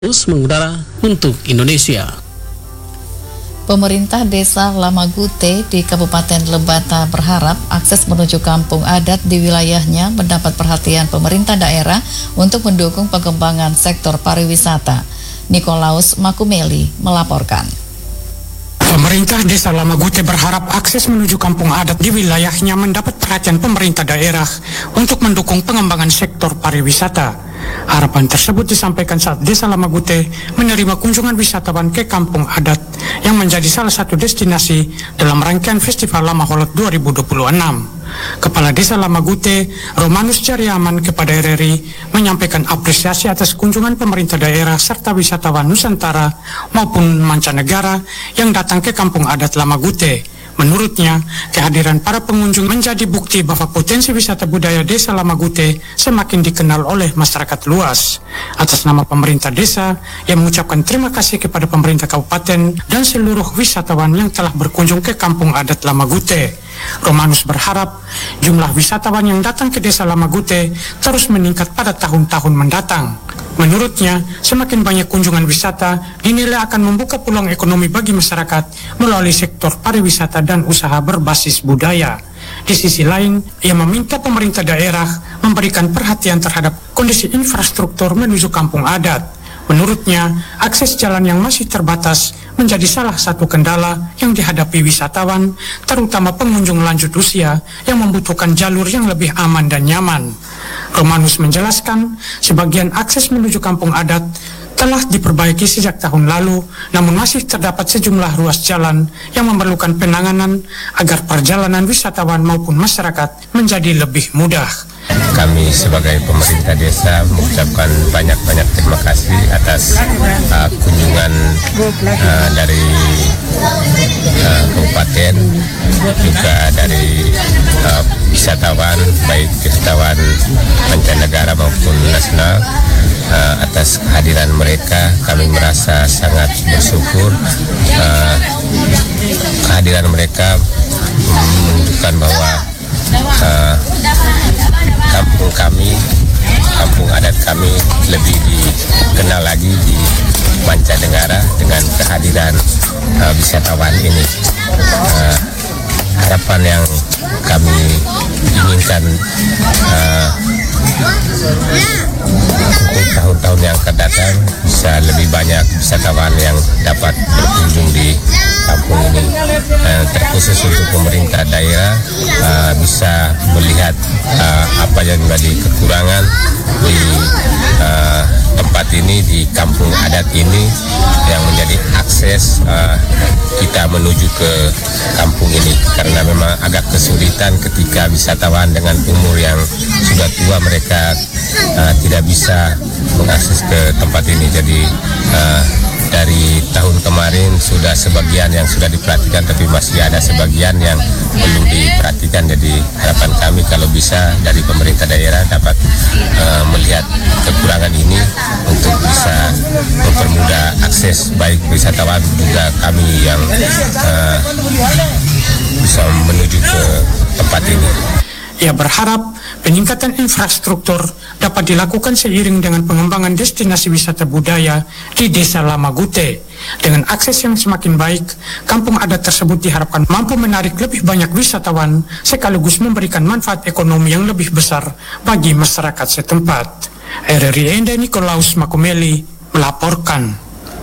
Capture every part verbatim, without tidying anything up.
terus mengudara untuk Indonesia. Pemerintah Desa Lamagute di Kabupaten Lebata berharap akses menuju kampung adat di wilayahnya mendapat perhatian pemerintah daerah untuk mendukung pengembangan sektor pariwisata. Nikolaus Makumeli melaporkan. Pemerintah Desa Lamagute berharap akses menuju kampung adat di wilayahnya mendapat perhatian pemerintah daerah untuk mendukung pengembangan sektor pariwisata. Harapan tersebut disampaikan saat Desa Lamagute menerima kunjungan wisatawan ke kampung adat yang menjadi salah satu destinasi dalam rangkaian Festival Lama Holot dua ribu dua puluh enam. Kepala Desa Lamagute, Romanus Jariaman kepada R R I menyampaikan apresiasi atas kunjungan pemerintah daerah serta wisatawan Nusantara maupun mancanegara yang datang ke kampung adat Lamagute. Menurutnya, kehadiran para pengunjung menjadi bukti bahwa potensi wisata budaya Desa Lamagute semakin dikenal oleh masyarakat luas. Atas nama pemerintah desa, yang mengucapkan terima kasih kepada pemerintah kabupaten dan seluruh wisatawan yang telah berkunjung ke kampung adat Lamagute. Romanus berharap jumlah wisatawan yang datang ke Desa Lamagute terus meningkat pada tahun-tahun mendatang. Menurutnya, semakin banyak kunjungan wisata dinilai akan membuka peluang ekonomi bagi masyarakat melalui sektor pariwisata dan usaha berbasis budaya. Di sisi lain, ia meminta pemerintah daerah memberikan perhatian terhadap kondisi infrastruktur menuju kampung adat. Menurutnya, akses jalan yang masih terbatas menjadi salah satu kendala yang dihadapi wisatawan, terutama pengunjung lanjut usia yang membutuhkan jalur yang lebih aman dan nyaman. Romanus menjelaskan, sebagian akses menuju kampung adat telah diperbaiki sejak tahun lalu, namun masih terdapat sejumlah ruas jalan yang memerlukan penanganan agar perjalanan wisatawan maupun masyarakat menjadi lebih mudah. Kami sebagai pemerintah desa mengucapkan banyak-banyak terima kasih atas uh, kunjungan uh, dari uh, kabupaten, juga dari uh, wisatawan, baik wisatawan mancanegara maupun nasional. Uh, atas kehadiran mereka, kami merasa sangat bersyukur. Uh, kehadiran mereka menunjukkan bahwa uh, kampung kami, kampung adat kami lebih dikenal lagi di mancanegara dengan kehadiran uh, wisatawan ini. Uh, harapan yang kami inginkan uh, untuk tahun-tahun yang akan datang bisa lebih banyak wisatawan yang dapat berkunjung di kampung ini. Uh, terkhusus untuk pemerintah daerah uh, bisa melihat uh, apa yang menjadi kekurangan di uh, tempat ini, di kampung adat ini, yang menjadi akses uh, kita menuju ke kampung ini, karena memang agak kesulitan ketika wisatawan dengan umur yang sudah tua mereka uh, tidak bisa mengakses ke tempat ini. Jadi uh, dari tahun kemarin sudah sebagian yang sudah diperhatikan, tapi masih ada sebagian yang belum diperhatikan. Jadi harapan kami kalau bisa dari pemerintah daerah dapat uh, melihat kekurangan ini untuk bisa mempermudah akses baik wisatawan juga kami yang uh, bisa menuju ke tempat ini. Ia berharap peningkatan infrastruktur dapat dilakukan seiring dengan pengembangan destinasi wisata budaya di Desa Lamagute. Dengan akses yang semakin baik, kampung adat tersebut diharapkan mampu menarik lebih banyak wisatawan sekaligus memberikan manfaat ekonomi yang lebih besar bagi masyarakat setempat. R R I Enda Nikolaus Makumeli melaporkan.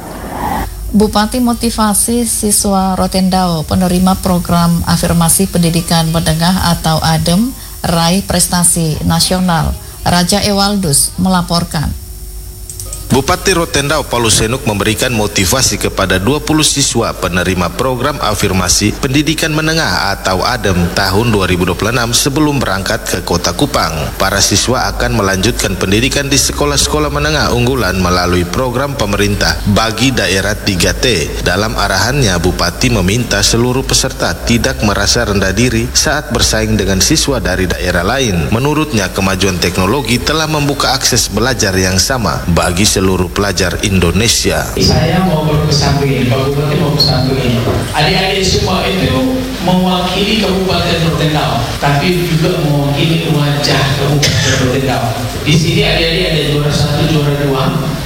Bupati motivasi siswa Rotendao penerima program afirmasi pendidikan menengah atau ADEM raih prestasi nasional. Raja Ewaldus melaporkan. Bupati Rotendao Paulus Senuk memberikan motivasi kepada dua puluh siswa penerima program afirmasi pendidikan menengah atau ADEM tahun dua ribu dua puluh enam sebelum berangkat ke Kota Kupang. Para siswa akan melanjutkan pendidikan di sekolah-sekolah menengah unggulan melalui program pemerintah bagi daerah tiga T. Dalam arahannya, Bupati meminta seluruh peserta tidak merasa rendah diri saat bersaing dengan siswa dari daerah lain. Menurutnya, kemajuan teknologi telah membuka akses belajar yang sama bagi seluruh pelajar Indonesia. Saya mau berpesan begini, Pak Bupati mau pesan begini. Adik-adik semua itu mewakili Kabupaten Rotendao, tapi juga mewakili wajah Kabupaten Rotendao. Di sini adik-adik ada juara satu, juara dua,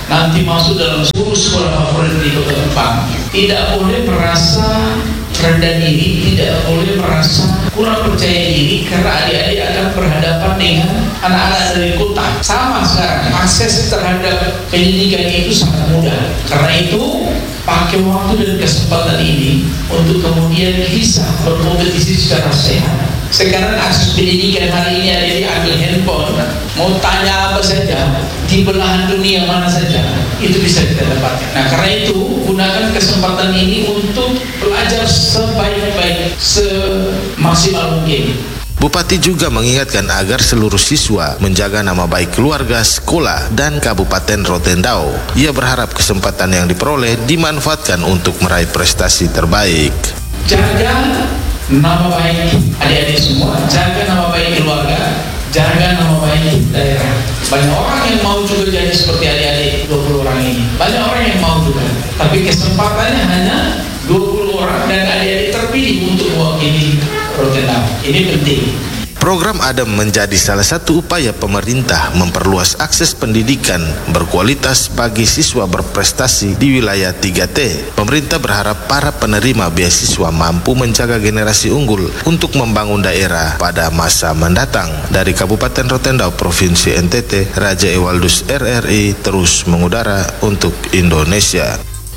nanti masuk dalam sepuluh sekolah favorit di Kota Kupang, tidak boleh merasa rendah diri, tidak boleh merasa kurang percaya diri, karena adik-adik akan berhadapan dengan anak-anak dari kota. Sama sekarang, akses terhadap pendidikan itu sangat mudah. Karena itu, pakai waktu dan kesempatan ini untuk kemudian bisa berkompetisi secara sehat. Sekarang akses pendidikan hari ini ada di ambil handphone, mau tanya apa saja di belahan dunia mana saja itu bisa kita dapatkan. Nah, karena itu gunakan kesempatan ini untuk belajar sebaik-baik, semaksimal mungkin. Bupati juga mengingatkan agar seluruh siswa menjaga nama baik keluarga, sekolah, dan Kabupaten Rotendao. Ia berharap kesempatan yang diperoleh dimanfaatkan untuk meraih prestasi terbaik. Jaga nama baik adik-adik semua, jaga nama baik keluarga, jaga nama baik daerah. Banyak orang yang mau juga jadi seperti adik-adik dua puluh orang ini. Banyak orang yang mau juga, tapi kesempatannya hanya dua puluh orang dan adik-adik terpilih untuk mewakili Rotendao. Ini penting. Program ADEM menjadi salah satu upaya pemerintah memperluas akses pendidikan berkualitas bagi siswa berprestasi di wilayah tiga T. Pemerintah berharap para penerima beasiswa mampu menjaga generasi unggul untuk membangun daerah pada masa mendatang. Dari Kabupaten Rotendao, Provinsi N T T, Raja Ewaldus R R I terus mengudara untuk Indonesia.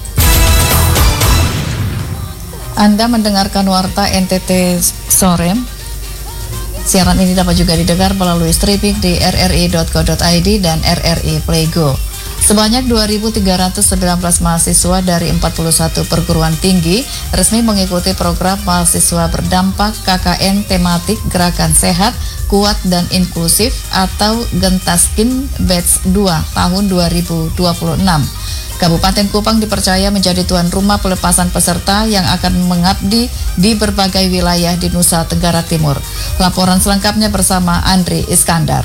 Anda mendengarkan Warta N T T Sore. Siaran ini dapat juga didengar melalui streaming di r r i dot co dot i d dan R R I Playgo. Sebanyak dua ribu tiga ratus sembilan belas mahasiswa dari empat puluh satu perguruan tinggi resmi mengikuti program mahasiswa berdampak K K N tematik Gerakan Sehat, Kuat dan Inklusif atau Gentaskin Batch dua tahun dua ribu dua puluh enam. Kabupaten Kupang dipercaya menjadi tuan rumah pelepasan peserta yang akan mengabdi di berbagai wilayah di Nusa Tenggara Timur. Laporan selengkapnya bersama Andri Iskandar.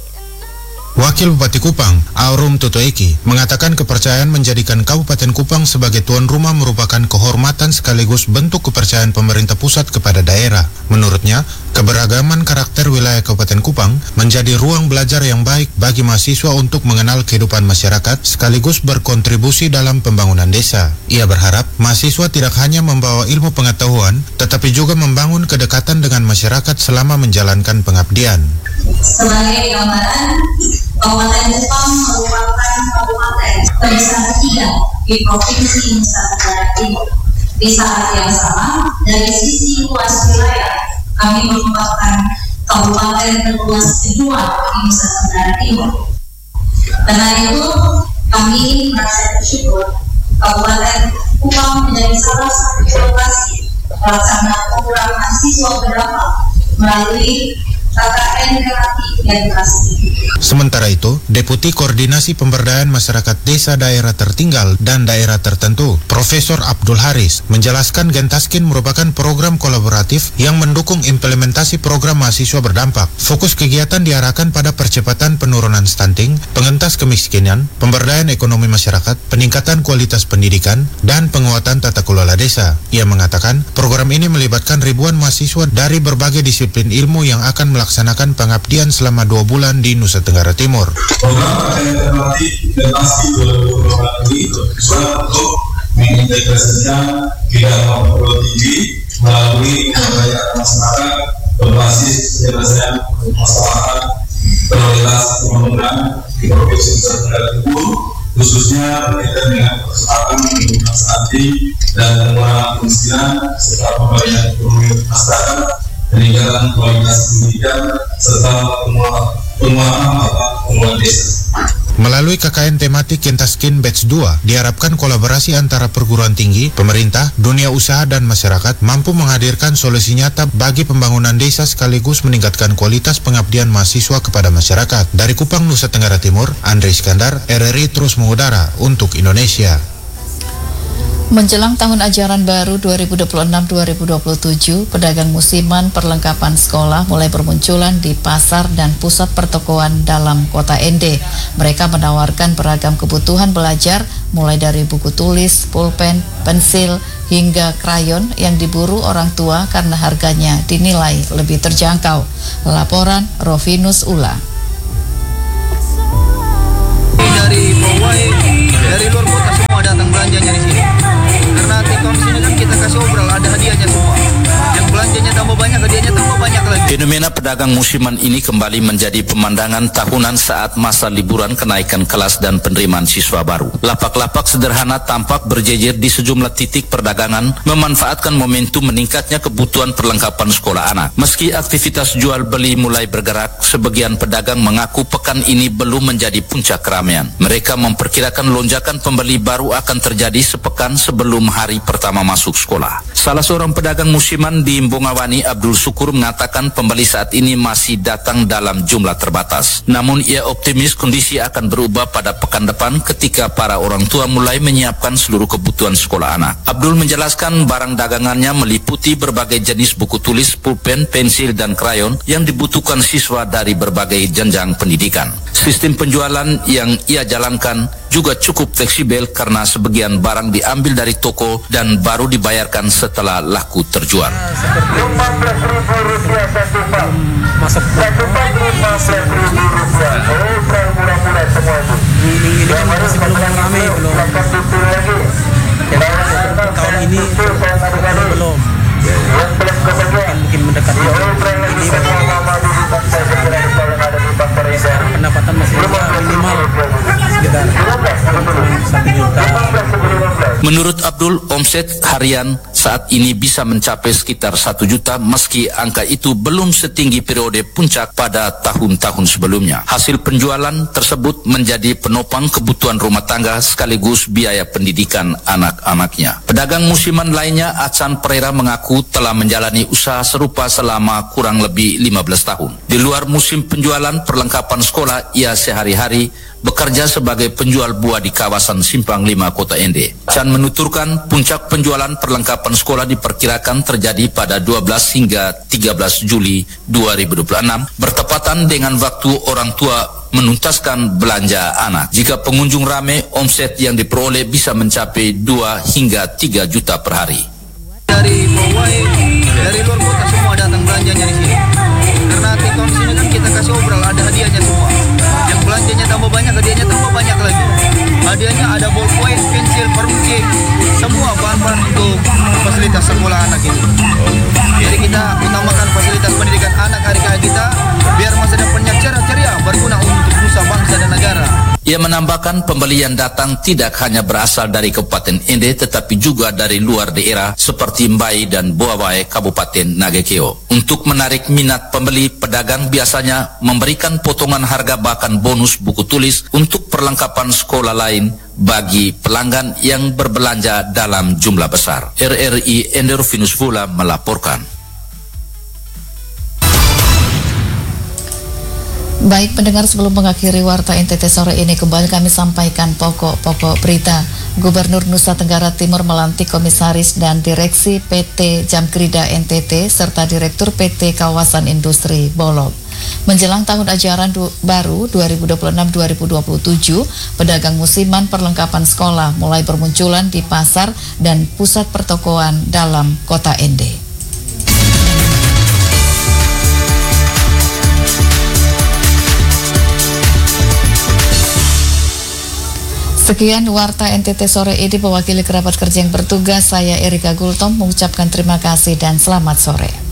Wakil Bupati Kupang, Aurum Tutoeki, mengatakan kepercayaan menjadikan Kabupaten Kupang sebagai tuan rumah merupakan kehormatan sekaligus bentuk kepercayaan pemerintah pusat kepada daerah. Menurutnya, keberagaman karakter wilayah Kabupaten Kupang menjadi ruang belajar yang baik bagi mahasiswa untuk mengenal kehidupan masyarakat sekaligus berkontribusi dalam pembangunan desa. Ia berharap mahasiswa tidak hanya membawa ilmu pengetahuan, tetapi juga membangun kedekatan dengan masyarakat selama menjalankan pengabdian. Sebagai gambaran, Kabupaten Kupang merupakan kabupaten terbesar ketiga di Provinsi Nusa Tenggara Timur. Di saat yang sama, dari sisi luas wilayah, kami merupakan kabupaten terluas kedua di Nusa Tenggara Timur. Karena itu, kami merasa bersyukur Kabupaten Kupang menjadi salah satu lokasi pelaksana program mahasiswa berdampak melalui K K N tematik edukasi. Sementara itu, Deputi Koordinasi Pemberdayaan Masyarakat Desa Daerah Tertinggal dan Daerah Tertentu, Profesor Abdul Haris, menjelaskan Gentaskin merupakan program kolaboratif yang mendukung implementasi program mahasiswa berdampak. Fokus kegiatan diarahkan pada percepatan penurunan stunting, pengentas kemiskinan, pemberdayaan ekonomi masyarakat, peningkatan kualitas pendidikan, dan penguatan tata kelola desa. Ia mengatakan, program ini melibatkan ribuan mahasiswa dari berbagai disiplin ilmu yang akan melaksanakan pengabdian selama dua bulan di Nusa Tenggara Timur. Program K K N tematik Gentaskin dua ribu dua puluh empat ini bertujuan untuk mengintegrasikan bidang perguruan tinggi melalui pemberdayaan masyarakat berbasis penyelesaian permasalahan prioritas pembangunan di Provinsi Nusa Tenggara Timur, khususnya berkaitan dengan percepatan penurunan stunting dan pengurangan kemiskinan serta pemberdayaan ekonomi masyarakat, peningkatan kualitas pendidikan serta penguatan mata pengelolaan desa. Melalui K K N tematik Gentaskin Batch dua, diharapkan kolaborasi antara perguruan tinggi, pemerintah, dunia usaha dan masyarakat mampu menghadirkan solusi nyata bagi pembangunan desa sekaligus meningkatkan kualitas pengabdian mahasiswa kepada masyarakat. Dari Kupang, Nusa Tenggara Timur, Andri Iskandar, R R I terus mengudara untuk Indonesia. Menjelang tahun ajaran baru dua ribu dua puluh enam dua ribu dua puluh tujuh, pedagang musiman perlengkapan sekolah mulai bermunculan di pasar dan pusat pertokoan dalam kota N D. Mereka menawarkan beragam kebutuhan belajar, mulai dari buku tulis, pulpen, pensil, hingga krayon yang diburu orang tua karena harganya dinilai lebih terjangkau. Laporan Rovinus Ula. Dari Mawai pedagang musiman ini kembali menjadi pemandangan tahunan saat masa liburan kenaikan kelas dan penerimaan siswa baru. Lapak-lapak sederhana tampak berjejer di sejumlah titik perdagangan, memanfaatkan momentum meningkatnya kebutuhan perlengkapan sekolah anak. Meski aktivitas jual beli mulai bergerak, sebagian pedagang mengaku pekan ini belum menjadi puncak keramaian. Mereka memperkirakan lonjakan pembeli baru akan terjadi sepekan sebelum hari pertama masuk sekolah. Salah seorang pedagang musiman di Mbongawani, Abdul Syukur, mengatakan pembeli saat ini masih datang dalam jumlah terbatas. Namun ia optimis kondisi akan berubah pada pekan depan ketika para orang tua mulai menyiapkan seluruh kebutuhan sekolah anak. Abdul menjelaskan barang dagangannya meliputi berbagai jenis buku tulis, pulpen, pensil, dan krayon yang dibutuhkan siswa dari berbagai jenjang pendidikan. Sistem penjualan yang ia jalankan juga cukup fleksibel karena sebagian barang diambil dari toko dan baru dibayarkan setelah laku terjual. lima belas ribu rupiah satu pak. Masuk satu pak lima belas ribu rupiah. Oh, murah-murah semua itu. Ini masih belum ramai, belum. Tahun ini belum. Mungkin mendekat ini pendapatan masih minimal sekitar satu juta. Menurut Abdul, omset harian saat ini bisa mencapai sekitar satu juta meski angka itu belum setinggi periode puncak pada tahun-tahun sebelumnya. Hasil penjualan tersebut menjadi penopang kebutuhan rumah tangga sekaligus biaya pendidikan anak-anaknya. Pedagang musiman lainnya, Acan Pereira, mengaku telah menjalani usaha serupa selama kurang lebih lima belas tahun. Di luar musim penjualan perlengkapan sekolah, ia sehari-hari bekerja sebagai penjual buah di kawasan Simpang lima, Kota Ende. Chan menuturkan puncak penjualan perlengkapan sekolah diperkirakan terjadi pada dua belas hingga tiga belas Juli dua ribu dua puluh enam, bertepatan dengan waktu orang tua menuntaskan belanja anak. Jika pengunjung ramai, omset yang diperoleh bisa mencapai dua hingga tiga juta per hari. Dari Mowai, dari luar kota semua datang belanjanya di sini. Karena tiktok sini kan kita kasih obral, ada hadiahnya semua. Yang belanjanya tambah banyak, hadiahnya tambah banyak lagi. Hadiahnya ada ballpoint, pensil, peruncing, semua bahan-bahan untuk fasilitas sekolah anak ini. Jadi kita utamakan fasilitas pendidikan anak adik-adik kita biar masa depannya cerah ceria, berguna untuk nusa bangsa dan negara. Ia menambahkan pembelian datang tidak hanya berasal dari Kabupaten Ende tetapi juga dari luar daerah seperti Mbai dan Boawai, Kabupaten Nagekeo. Untuk menarik minat pembeli, pedagang biasanya memberikan potongan harga bahkan bonus buku tulis untuk perlengkapan sekolah lain bagi pelanggan yang berbelanja dalam jumlah besar. R R I Ende Rufinus Vula melaporkan. Baik pendengar, sebelum mengakhiri Warta N T T sore ini, kembali kami sampaikan pokok-pokok berita. Gubernur Nusa Tenggara Timur melantik komisaris dan direksi P T Jamkrida N T T serta direktur P T Kawasan Industri Bolog. Menjelang tahun ajaran du baru dua ribu dua puluh enam dua ribu dua puluh tujuh, pedagang musiman perlengkapan sekolah mulai bermunculan di pasar dan pusat pertokoan dalam kota Ende. Sekian Warta N T T sore ini, mewakili kerabat kerja yang bertugas, saya Erika Gultom mengucapkan terima kasih dan selamat sore.